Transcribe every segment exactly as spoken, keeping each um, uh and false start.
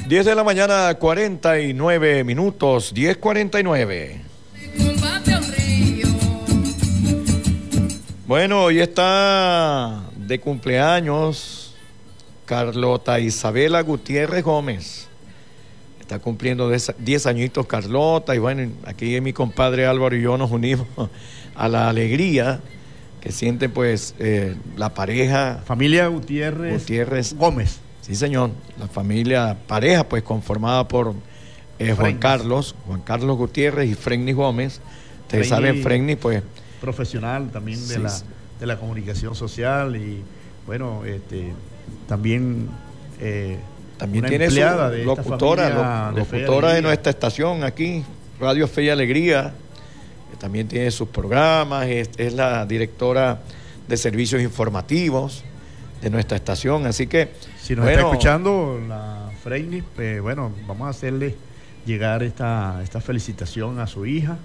diez de la mañana, cuarenta y nueve minutos, diez cuarenta y nueve. Bueno, hoy está de cumpleaños Carlota Isabela Gutiérrez Gómez. Está cumpliendo diez añitos Carlota, y bueno, aquí mi compadre Álvaro y yo nos unimos a la alegría que siente pues eh, la pareja. Familia Gutiérrez, Gutiérrez Gómez. Sí, señor, la familia pareja pues conformada por eh, Juan Carlos, Juan Carlos Gutiérrez y Frenny Gómez. Ustedes saben, Frenny pues... profesional también de, sí, la, sí. de la comunicación social y bueno, este también... Eh, También tiene su de locutora, lo, locutora de, de nuestra estación aquí, Radio Fe y Alegría, que también tiene sus programas, es, es la directora de servicios informativos de nuestra estación, así que... Si nos bueno, está escuchando la Freini, pues bueno, vamos a hacerle llegar esta, esta felicitación a su hija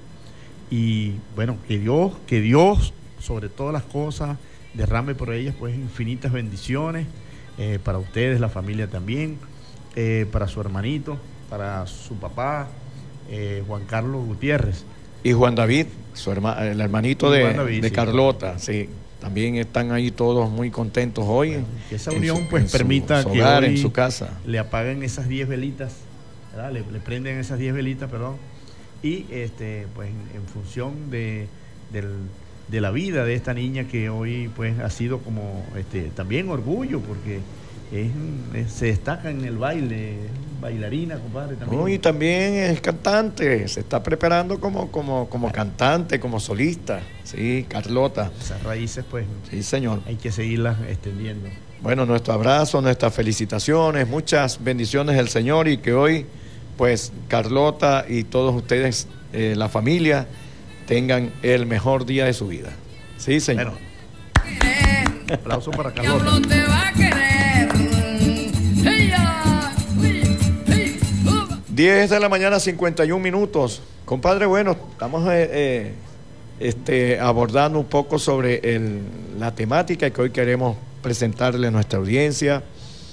y bueno, que Dios, que Dios, sobre todas las cosas, derrame por ellas pues infinitas bendiciones. Eh, para ustedes, la familia también, eh, para su hermanito, para su papá, eh, Juan Carlos Gutiérrez. Y Juan David, su herma, el hermanito de, David, de sí, Carlota, sí. También están ahí todos muy contentos hoy. Bueno, que esa unión su, pues permita su que hogar, hoy en su casa le apaguen esas diez velitas, ¿verdad? Le, le prenden esas diez velitas, perdón, y este pues en, en función de, del... de la vida de esta niña que hoy pues ha sido como este también orgullo porque es, es, se destaca en el baile, es bailarina, compadre, también. No, y también es cantante, se está preparando como, como, como cantante, como solista, sí, Carlota. Esas raíces pues sí, señor, hay que seguirlas extendiendo. Bueno, nuestro abrazo, nuestras felicitaciones, muchas bendiciones del Señor y que hoy pues Carlota y todos ustedes, eh, la familia, tengan el mejor día de su vida. Sí, señor. Bueno, aplauso para Carlota. diez de la mañana, cincuenta y un minutos. Compadre, bueno, estamos eh, eh, este, abordando un poco sobre el, la temática que hoy queremos presentarle a nuestra audiencia,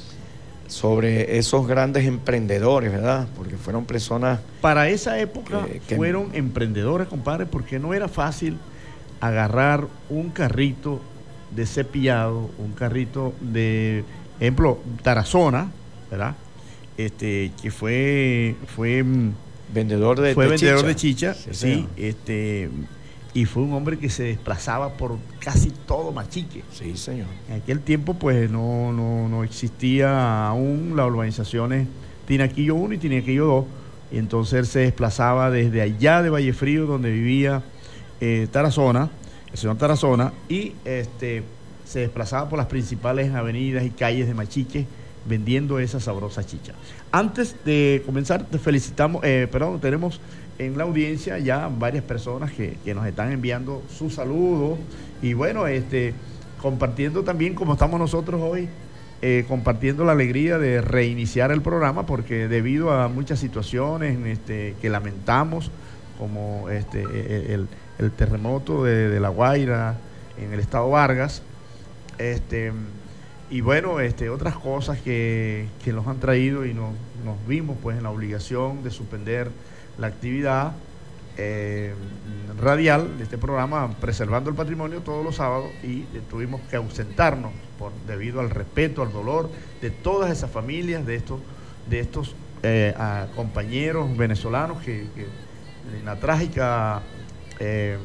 sobre esos grandes emprendedores, ¿verdad? Porque fueron personas... Para esa época que, que... fueron emprendedores, compadre, porque no era fácil agarrar un carrito de cepillado, un carrito de, ejemplo, Tarazona, ¿verdad? Este, que fue... fue vendedor de, fue de vendedor chicha. de chicha, sí, sí este... y fue un hombre que se desplazaba por casi todo Machique. Sí, señor. En aquel tiempo, pues, no, no, no existía aún las urbanizaciones Tinaquillo uno y Tinaquillo dos, y entonces él se desplazaba desde allá de Vallefrío, donde vivía eh, Tarazona, el señor Tarazona, y este, se desplazaba por las principales avenidas y calles de Machique, vendiendo esa sabrosa chicha. Antes de comenzar, te felicitamos, eh, perdón, tenemos... en la audiencia ya varias personas que, que nos están enviando sus saludos y bueno, este compartiendo también como estamos nosotros hoy, eh, compartiendo la alegría de reiniciar el programa porque debido a muchas situaciones este, que lamentamos, como este el, el terremoto de, de La Guaira en el estado Vargas, este y bueno, este otras cosas que, que nos han traído y nos, nos vimos pues en la obligación de suspender la actividad eh, radial de este programa Preservando el Patrimonio todos los sábados y eh, tuvimos que ausentarnos por, debido al respeto, al dolor de todas esas familias, de estos, de estos eh, compañeros venezolanos que, que en la trágica, eh,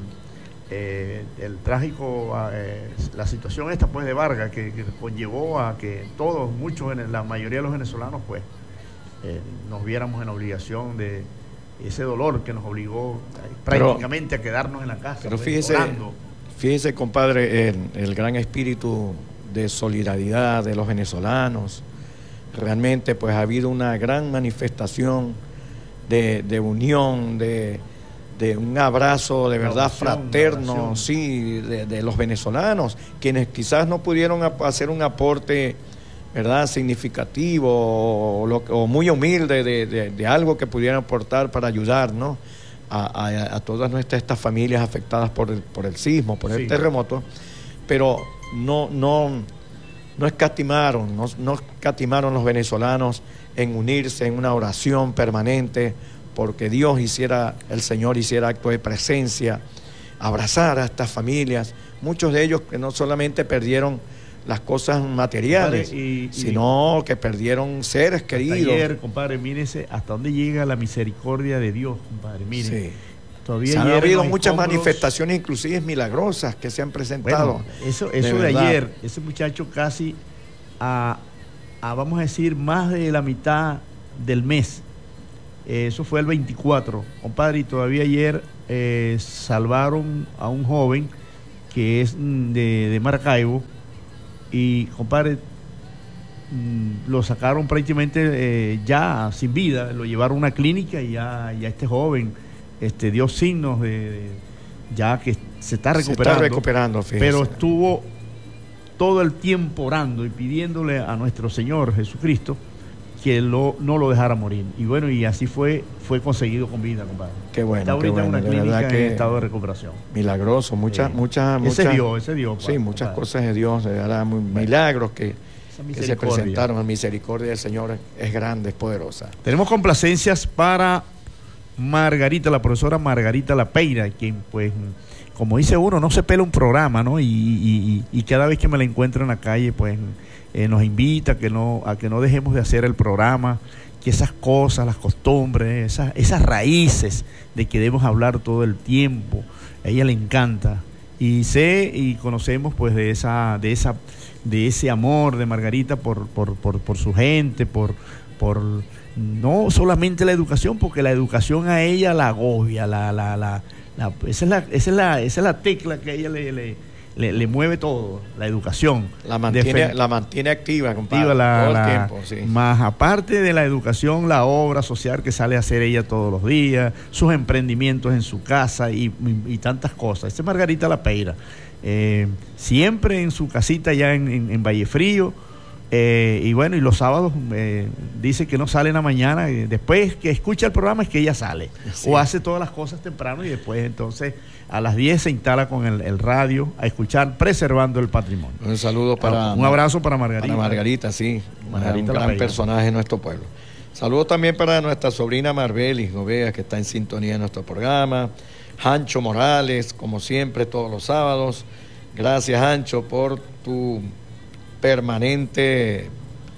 eh, el trágico, eh, la situación esta pues de Vargas que, que conllevó a que todos, muchos, la mayoría de los venezolanos pues eh, nos viéramos en obligación de ese dolor que nos obligó prácticamente pero, a quedarnos en la casa. Pero pues, fíjese, orando. fíjese, compadre, el, el gran espíritu de solidaridad de los venezolanos. Realmente, pues ha habido una gran manifestación de, de unión, de, de un abrazo de verdad oración, fraterno, sí, de, de los venezolanos, quienes quizás no pudieron hacer un aporte, ¿verdad?, significativo o, lo, o muy humilde de, de, de algo que pudieran aportar para ayudar, ¿no?, a, a, a todas nuestras estas familias afectadas por el, por el sismo, por el sí. terremoto, pero no, no, no escatimaron, no, no escatimaron los venezolanos en unirse en una oración permanente, porque Dios hiciera, el Señor hiciera acto de presencia, abrazar a estas familias, muchos de ellos que no solamente perdieron las cosas materiales, compadre, y, y, sino que perdieron seres queridos. Ayer, compadre, mírese hasta dónde llega la misericordia de Dios, compadre, mire. Sí. Todavía se han habido muchas escombros, manifestaciones, inclusive milagrosas, que se han presentado. Bueno, eso eso de, de ayer, ese muchacho casi a, a, vamos a decir, más de la mitad del mes. Eh, eso fue el veinticuatro, compadre, y todavía ayer eh, salvaron a un joven que es de, de Maracaibo, y, compadre, mmm, lo sacaron prácticamente eh, ya sin vida, lo llevaron a una clínica y ya, ya este joven este, dio signos de, de ya que se está recuperando, se está recuperando, pero estuvo todo el tiempo orando y pidiéndole a nuestro Señor Jesucristo que lo, no lo dejara morir. Y bueno, y así fue fue conseguido con vida, compadre. Qué bueno. Está ahorita qué bueno, en una clínica que en estado de recuperación. Milagroso, muchas, sí. muchas, muchas. Ese Dios, ese Dios. Sí, muchas compadre. cosas de Dios, de verdad, muy, milagros que, que se presentaron. La misericordia del Señor es grande, es poderosa. Tenemos complacencias para Margarita, la profesora Margarita Lapeira, quien, pues, como dice uno, no se pela un programa, ¿no? Y, y, y, y cada vez que me la encuentro en la calle, pues, eh, nos invita a que no, a que no dejemos de hacer el programa, que esas cosas, las costumbres, esas, esas raíces de que debemos hablar todo el tiempo, a ella le encanta. Y sé y conocemos, pues, de esa, de esa, de ese amor de Margarita por, por, por, por su gente, por, por no solamente la educación, porque la educación a ella la agobia, la, la, la, la, esa, es la, esa, es la, esa es la tecla que a ella le, le, le, le mueve todo, la educación. La mantiene, Defen la mantiene activa, compadre, activa la, todo la, el tiempo. Sí. Más aparte de la educación, la obra social que sale a hacer ella todos los días, sus emprendimientos en su casa y, y, y tantas cosas. Esta es Margarita Lapeira. Eh, siempre en su casita ya en, en, en Vallefrío. Eh, y bueno, y los sábados eh, dice que no sale en la mañana, y después que escucha el programa es que ella sale, sí. O hace todas las cosas temprano y después entonces a las diez se instala con el, el radio a escuchar Preservando el Patrimonio. Un saludo para... Un abrazo para Margarita. Para Margarita, sí, Margarita, un gran personaje en nuestro pueblo. Saludos también para nuestra sobrina Marbelis Govea, que está en sintonía en nuestro programa. Hancho Morales, como siempre, todos los sábados. Gracias, Hancho, por tu permanente,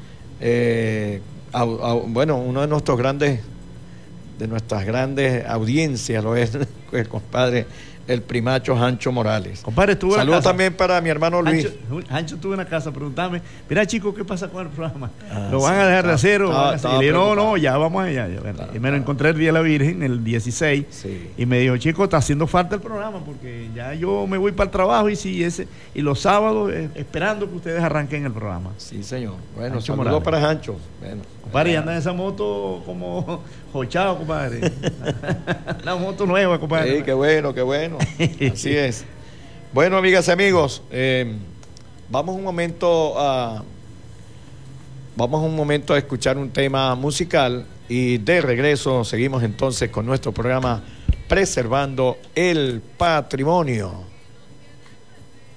eh, au, au, bueno, uno de nuestros grandes, de nuestras grandes audiencias lo es el compadre, el primacho Hancho Morales. Compadre, estuvo Saludos también para mi hermano Luis. Hancho, Hancho estuvo en la casa, preguntame, mira, chico, ¿qué pasa con el programa? Ah, ¿Lo van sí, a dejar de hacer? O van a hacer? Y le no, no, ya vamos allá. Ya, bueno, y me lo encontré el día de la Virgen, el dieciséis, sí. Y me dijo, chico, está haciendo falta el programa porque ya yo me voy para el trabajo y si ese y los sábados eh, esperando que ustedes arranquen el programa. Sí, señor. Bueno, Hancho saludos Morales. Para Hancho. Bueno, compadre, y anda en esa moto como jochado, compadre. La moto nueva, compadre. Sí, qué bueno, qué bueno. Así es. Bueno, amigas y amigos, eh, vamos un momento a vamos un momento a escuchar un tema musical y de regreso seguimos entonces con nuestro programa Preservando el Patrimonio.